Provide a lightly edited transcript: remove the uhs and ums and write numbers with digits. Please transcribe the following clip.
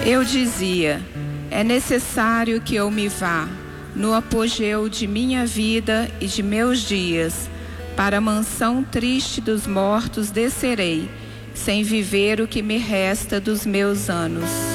Eu dizia: é necessário que eu me vá, no apogeu de minha vida e de meus dias, para a mansão triste dos mortos descerei, sem viver o que me resta dos meus anos.